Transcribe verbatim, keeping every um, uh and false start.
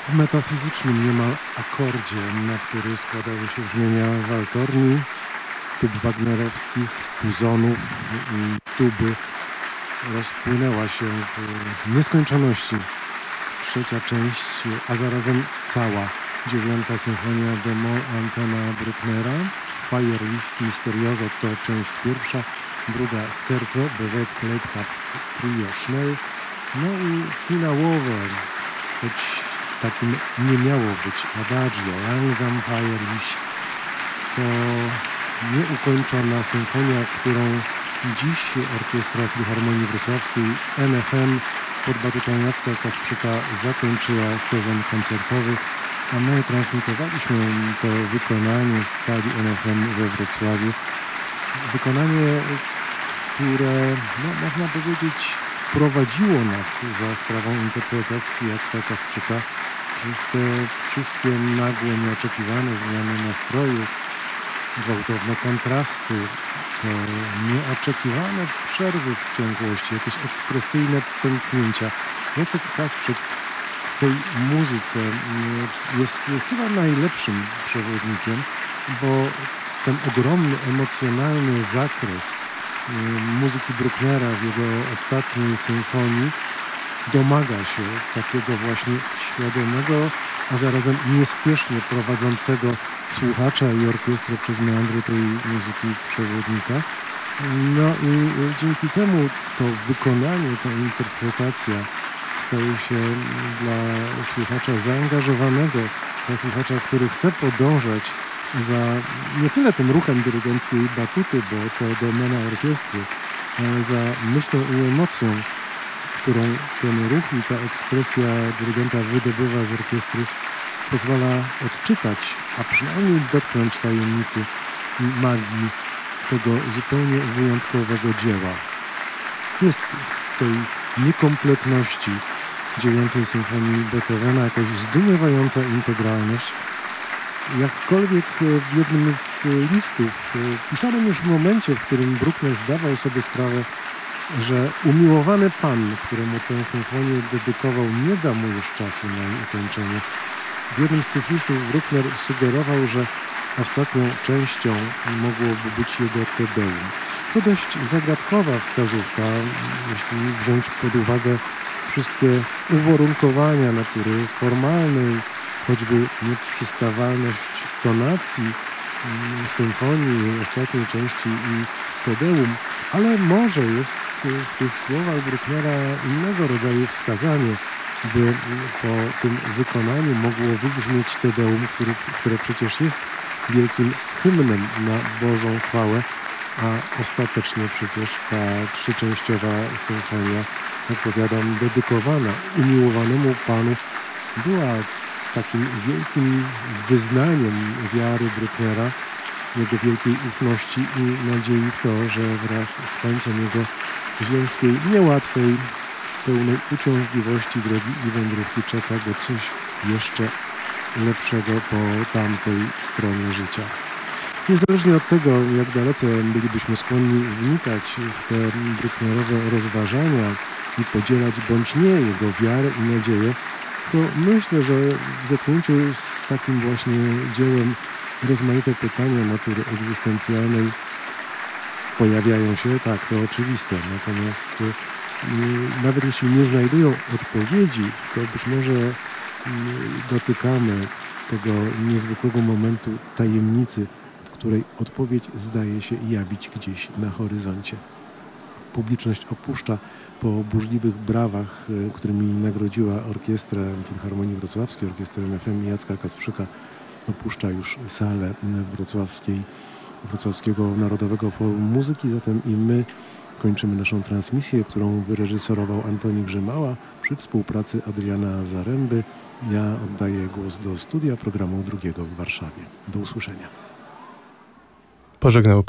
W metafizycznym niemal akordzie, na który składały się brzmienia waltorni, tub wagnerowskich, puzonów i tuby, rozpłynęła się w nieskończoności trzecia część, a zarazem cała dziewiąta symfonia d-moll Antona Brucknera. Feierlich Misterioso to część pierwsza, druga Scherzo, Bewegt Lebhaft Trio Schnell, no i finałowe, choć takim nie miało być Adagio, Langsam Feierlich, to nieukończona symfonia, którą dziś Orkiestra Filharmonii Wrocławskiej N F M pod batutą Jacka Kasprzyka zakończyła sezon koncertowy, a my transmitowaliśmy to wykonanie z sali N F M we Wrocławiu. Wykonanie, które, no, można powiedzieć, prowadziło nas za sprawą interpretacji Jacka Kasprzyka przez te wszystkie nagłe, nieoczekiwane zmiany nastroju, gwałtowne kontrasty, te nieoczekiwane przerwy w ciągłości, jakieś ekspresyjne pęknięcia. Jacek Kasprzyk w tej muzyce jest chyba najlepszym przewodnikiem, bo ten ogromny, emocjonalny zakres muzyki Brucknera w jego ostatniej symfonii domaga się takiego właśnie świadomego, a zarazem niespiesznie prowadzącego słuchacza i orkiestrę przez meandry tej muzyki przewodnika. No i dzięki temu to wykonanie, ta interpretacja staje się dla słuchacza zaangażowanego, dla słuchacza, który chce podążać za nie tyle tym ruchem dyrygenckiej batuty, bo to domena orkiestry, ale za myślą i emocją, którą ten ruch i ta ekspresja dyrygenta wydobywa z orkiestry, pozwala odczytać, a przynajmniej dotknąć tajemnicy magii tego zupełnie wyjątkowego dzieła. Jest w tej niekompletności dziewiątej symfonii Beethovena jakaś zdumiewająca integralność. Jakkolwiek w jednym z listów, pisanym już w momencie, w którym Bruckner zdawał sobie sprawę, że umiłowany pan, któremu tę symfonię dedykował, nie da mu już czasu na jej ukończenie. W jednym z tych listów Bruckner sugerował, że ostatnią częścią mogłoby być jego Te Deum. To dość zagadkowa wskazówka, jeśli wziąć pod uwagę wszystkie uwarunkowania natury formalnej, choćby nieprzystawalność tonacji symfonii, ostatniej części i Te Deum, ale może jest w tych słowach Brucknera innego rodzaju wskazanie, by po tym wykonaniu mogło wybrzmieć Te Deum, który, które przecież jest wielkim hymnem na Bożą chwałę, a ostatecznie przecież ta trzyczęściowa symfonia, jak powiadam, dedykowana umiłowanemu Panu, była takim wielkim wyznaniem wiary Brucknera, jego wielkiej ufności i nadziei w to, że wraz z końcem jego ziemskiej, niełatwej, pełnej uciążliwości drogi i wędrówki czeka go coś jeszcze lepszego po tamtej stronie życia. Niezależnie od tego, jak dalece bylibyśmy skłonni wnikać w te Brucknerowe rozważania i podzielać bądź nie jego wiarę i nadzieję, to myślę, że w zetknięciu z takim właśnie dziełem rozmaite pytania natury egzystencjalnej pojawiają się, tak, to oczywiste. Natomiast y, nawet jeśli nie znajdują odpowiedzi, to być może y, dotykamy tego niezwykłego momentu tajemnicy, w której odpowiedź zdaje się jawić gdzieś na horyzoncie. Publiczność opuszcza po burzliwych brawach, y, którymi nagrodziła Orkiestrę Filharmonii Wrocławskiej, Orkiestrę N F M Jacka Kasprzyka, opuszcza już salę wrocławskiej, Wrocławskiego Narodowego Forum Muzyki, zatem i my kończymy naszą transmisję, którą wyreżyserował Antoni Grzymała przy współpracy Adriana Zaręby. Ja oddaję głos do studia programu drugiego w Warszawie. Do usłyszenia. Pożegnał